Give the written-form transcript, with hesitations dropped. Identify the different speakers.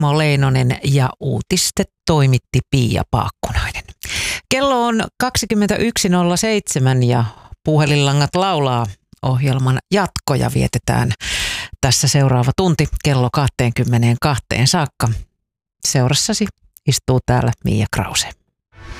Speaker 1: Mikko Leinonen ja uutiste toimitti Pia Paakkunainen. Kello on 21.07 ja Puhelinlangat laulaa ohjelman jatkoja vietetään tässä seuraava tunti kello 22 saakka. Seurassasi istuu täällä Mia Krause.